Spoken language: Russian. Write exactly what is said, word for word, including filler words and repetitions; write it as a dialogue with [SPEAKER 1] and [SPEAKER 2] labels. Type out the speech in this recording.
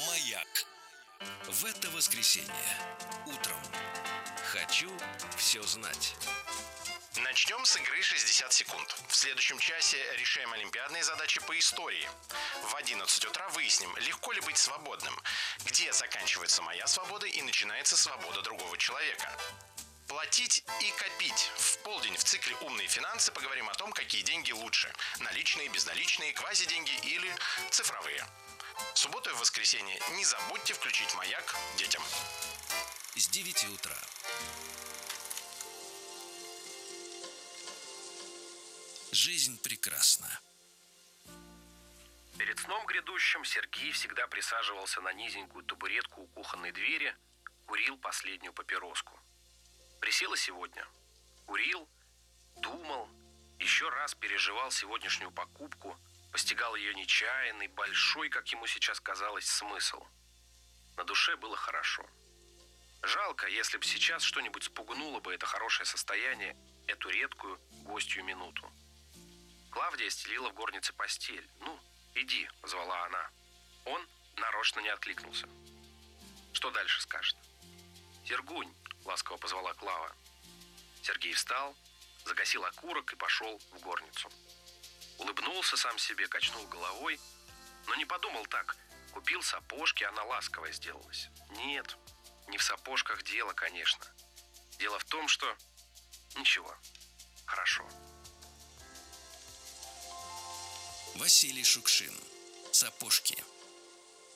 [SPEAKER 1] Маяк. В это воскресенье утром. Хочу все знать.
[SPEAKER 2] Начнем с игры шестьдесят секунд. В следующем часе решаем олимпиадные задачи по истории. В одиннадцать утра выясним, легко ли быть свободным, где заканчивается моя свобода и начинается свобода другого человека. Платить и копить. В полдень в цикле «Умные финансы» поговорим о том, какие деньги лучше. Наличные, безналичные, квазиденьги или цифровые. В субботу и в воскресенье не забудьте включить «Маяк» детям.
[SPEAKER 1] С девяти утра. Жизнь прекрасна.
[SPEAKER 3] Перед сном грядущим Сергей всегда присаживался на низенькую табуретку у кухонной двери, курил последнюю папироску. Присел и сегодня. Курил, думал, еще раз переживал сегодняшнюю покупку, постигал ее нечаянный, большой, как ему сейчас казалось, смысл. На душе было хорошо. Жалко, если бы сейчас что-нибудь спугнуло бы это хорошее состояние, эту редкую гостью минуту. Клавдия стелила в горнице постель. «Ну, иди», — позвала она. Он нарочно не откликнулся. Что дальше скажет? «Сергунь», — ласково позвала Клава. Сергей встал, загасил окурок и пошел в горницу. Улыбнулся сам себе, качнул головой, но не подумал так. Купил сапожки, она ласковая сделалась. Нет, не в сапожках дело, конечно. Дело в том, что... Ничего, хорошо.
[SPEAKER 1] Василий Шукшин. Сапожки.